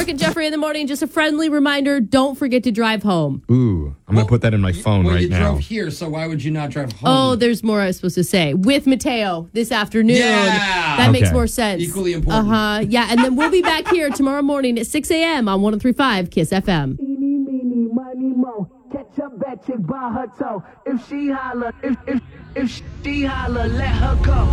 Brooke and Jeffrey in the morning. Just a friendly reminder, don't forget to drive home. Ooh, I'm going to put that in my phone right now. You drove here, so why would you not drive home? Oh, there's more I was supposed to say. With Mateo this afternoon. Yeah. That makes more sense. Equally important. Uh-huh. Yeah, and then we'll be back here tomorrow morning at 6 a.m. on 103.5 KISS FM. Eeny, meeny, miny, mo. Catch a bad chick by her toe. If she holler, if she holler, let her go.